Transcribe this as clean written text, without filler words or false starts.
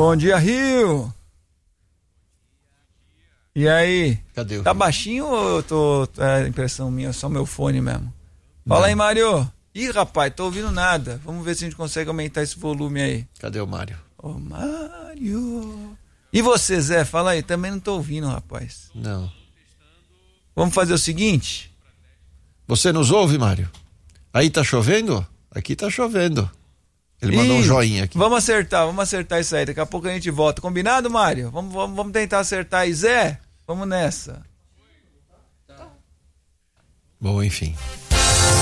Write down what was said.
Bom dia, Rio. E aí? Cadê o Tá Rio? baixinho ou é impressão minha, só meu fone mesmo? Fala aí, Mário. Ih, rapaz, tô ouvindo nada. Vamos ver se a gente consegue aumentar esse volume aí. Cadê o Mário? Ô, Mário. E você, Zé? Fala aí. Também não tô ouvindo, rapaz. Não. Vamos fazer o seguinte? Você nos ouve, Mário? Aí tá chovendo? Aqui tá chovendo. Ele mandou um joinha aqui. Vamos acertar isso aí. Daqui a pouco a gente volta. Combinado, Mário? Vamos tentar acertar aí, Zé? Vamos nessa. Bom, enfim.